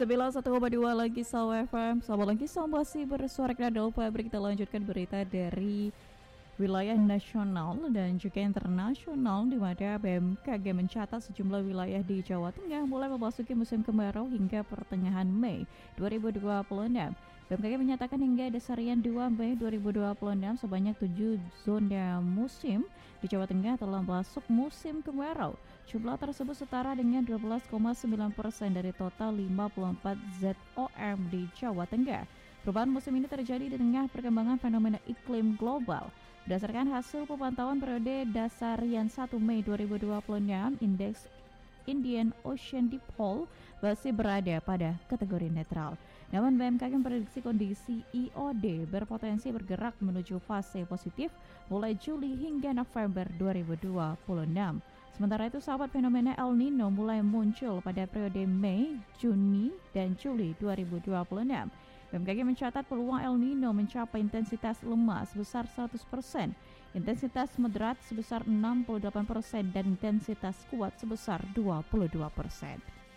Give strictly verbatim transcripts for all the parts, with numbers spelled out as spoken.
sembilan puluh satu koma dua lagi Saw F M. Sahabat lagi Saw masih bersuara Kradol Pabrik. Kita lanjutkan berita dari wilayah nasional dan juga internasional, di mana B M K G mencatat sejumlah wilayah di Jawa Tengah mulai memasuki musim kemarau hingga pertengahan Mei dua ribu dua puluh enam. B M K G menyatakan hingga dasarian dua Mei dua ribu dua puluh enam sebanyak tujuh zona musim di Jawa Tengah telah masuk musim kemarau. Jumlah tersebut setara dengan dua belas koma sembilan persen dari total lima puluh empat Z O M di Jawa Tengah. Perubahan musim ini terjadi di tengah perkembangan fenomena iklim global. Berdasarkan hasil pemantauan periode dasarian satu Mei dua ribu dua puluh enam, indeks Indian Ocean Dipole masih berada pada kategori netral. Namun B M K G memprediksi kondisi I O D berpotensi bergerak menuju fase positif mulai Juli hingga November dua ribu dua puluh enam. Sementara itu, sahabat, fenomena El Nino mulai muncul pada periode Mei, Juni, dan Juli dua ribu dua puluh enam. B M K G mencatat peluang El Nino mencapai intensitas lemah sebesar seratus persen, intensitas moderat sebesar enam puluh delapan persen, dan intensitas kuat sebesar dua puluh dua persen.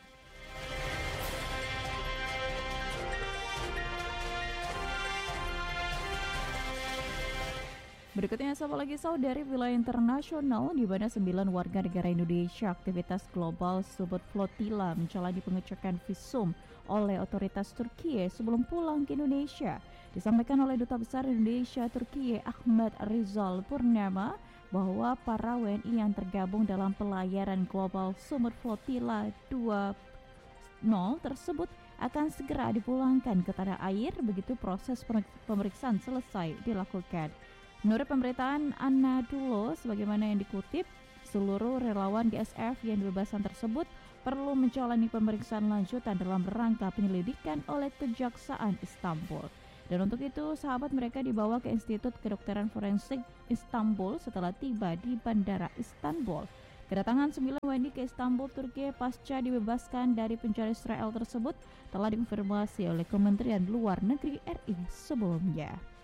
Berikutnya sama lagi saudari wilayah internasional, di mana sembilan warga negara Indonesia aktivitas global Sumut Flotilla menjalani pengecekan visum oleh otoritas Turki sebelum pulang ke Indonesia. Disampaikan oleh Duta Besar Indonesia Turki Ahmad Rizal Purnama bahwa para W N I yang tergabung dalam pelayaran global Sumut Flotilla dua nol tersebut akan segera dipulangkan ke tanah air begitu proses pemeriksaan selesai dilakukan. Menurut pemberitaan Anadolu, sebagaimana yang dikutip, seluruh relawan D S F yang dibebaskan tersebut perlu menjalani pemeriksaan lanjutan dalam rangka penyelidikan oleh Kejaksaan Istanbul. Dan untuk itu, sahabat, mereka dibawa ke Institut Kedokteran Forensik Istanbul setelah tiba di Bandara Istanbul. Kedatangan sembilan W N I ke Istanbul, Turki pasca dibebaskan dari penjara Israel tersebut telah dikonfirmasi oleh Kementerian Luar Negeri R I sebelumnya.